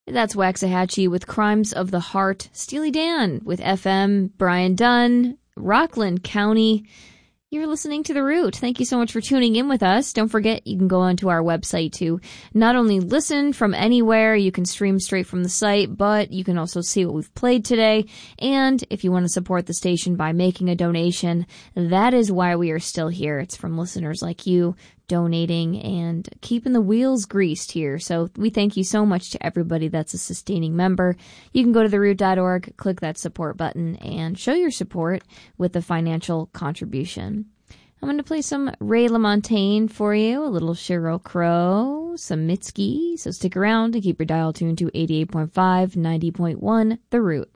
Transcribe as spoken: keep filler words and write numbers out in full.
That's Waxahachie with Crimes of the Heart. Steely Dan with F M. Brian Dunn, Rockland County. You're listening to The Root. Thank you so much for tuning in with us. Don't forget, you can go onto our website to not only listen from anywhere, you can stream straight from the site, but you can also see what we've played today. And if you want to support the station by making a donation, that is why we are still here. It's from listeners like you donating and keeping the wheels greased here. So we thank you so much to everybody that's a sustaining member. You can go to the root dot org, click that support button, and show your support with a financial contribution. I'm going to play some Ray LaMontagne for you, a little Sheryl Crow, some Mitski. So stick around and keep your dial tuned to eighty-eight point five, ninety point one, The Root.